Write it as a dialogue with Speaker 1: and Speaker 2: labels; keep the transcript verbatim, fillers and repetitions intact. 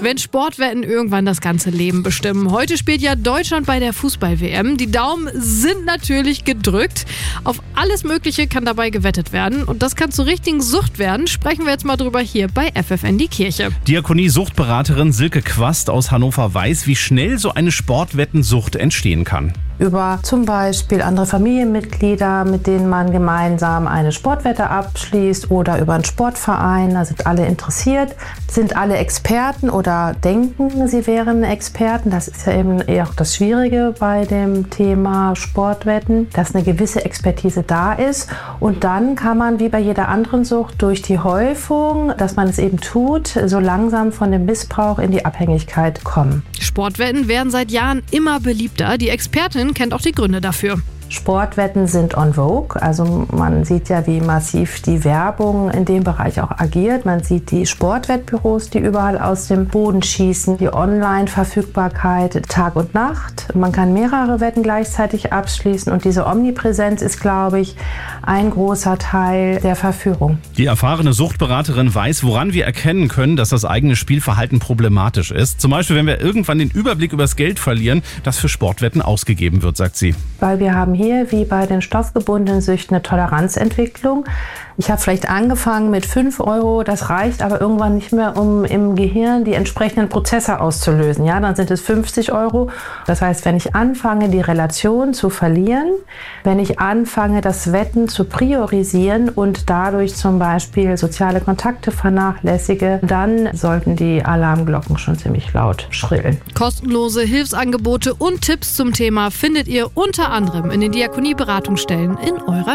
Speaker 1: wenn Sportwetten irgendwann das ganze Leben bestimmen. Heute spielt ja Deutschland bei der Fußball-W M. Die Daumen sind natürlich gedrückt. Auf alles Mögliche kann dabei gewettet werden. Und das kann zur richtigen Sucht werden. Sprechen wir jetzt mal drüber hier bei F F N die Kirche.
Speaker 2: Diakonie-Suchtberaterin Silke Quast aus Hannover weiß, wie schnell so eine Sportwettensucht entstehen kann.
Speaker 3: Über zum Beispiel andere Familienmitglieder, mit denen man gemeinsam eine Sportwette abschließt, oder über einen Sportverein. Da sind alle interessiert, sind alle Experten oder denken, sie wären Experten. Das ist ja eben eher auch das Schwierige bei dem Thema Sportwetten, dass eine gewisse Expertise da ist. Und dann kann man wie bei jeder anderen Sucht durch die Häufung, dass man es eben tut, so langsam von dem Missbrauch in die Abhängigkeit kommen.
Speaker 1: Sportwetten werden seit Jahren immer beliebter. Die Expertin kennt auch die Gründe dafür.
Speaker 3: Sportwetten sind on vogue, also man sieht ja, wie massiv die Werbung in dem Bereich auch agiert. Man sieht die Sportwettbüros, die überall aus dem Boden schießen, die Online-Verfügbarkeit Tag und Nacht. Man kann mehrere Wetten gleichzeitig abschließen und diese Omnipräsenz ist, glaube ich, ein großer Teil der Verführung.
Speaker 2: Die erfahrene Suchtberaterin weiß, woran wir erkennen können, dass das eigene Spielverhalten problematisch ist. Zum Beispiel, wenn wir irgendwann den Überblick über das Geld verlieren, das für Sportwetten ausgegeben wird, sagt sie.
Speaker 3: Weil wir haben hier, wie bei den stoffgebundenen Süchten, eine Toleranzentwicklung. Ich habe vielleicht angefangen mit fünf Euro, das reicht aber irgendwann nicht mehr, um im Gehirn die entsprechenden Prozesse auszulösen. Ja, dann sind es fünfzig Euro. Das heißt, wenn ich anfange, die Relation zu verlieren, wenn ich anfange, das Wetten zu priorisieren und dadurch zum Beispiel soziale Kontakte vernachlässige, dann sollten die Alarmglocken schon ziemlich laut schrillen.
Speaker 1: Kostenlose Hilfsangebote und Tipps zum Thema findet ihr unter anderem in den Diakonie-Beratungsstellen in eurer